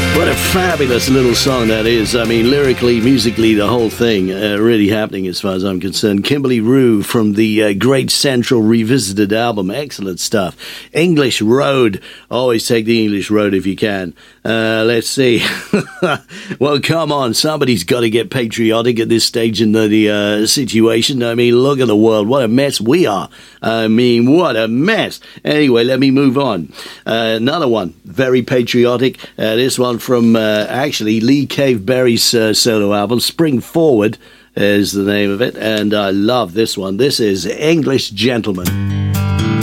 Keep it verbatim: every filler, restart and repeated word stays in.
What a fabulous little song that is. I mean, lyrically, musically, the whole thing uh, really happening as far as I'm concerned. Kimberly Rue from the uh, Great Central Revisited album. Excellent stuff. English Road. Always take the English Road if you can. Uh, let's see. Well, come on. Somebody's got to get patriotic at this stage in the, the uh, situation. I mean, look at the world. What a mess we are. I mean, what a mess. Anyway, let me move on. Uh, another one. Very patriotic. Uh, this one from uh, actually Lee Cave Berry's uh, solo album, Spring Forward is the name of it, and I love this one. This is English Gentleman.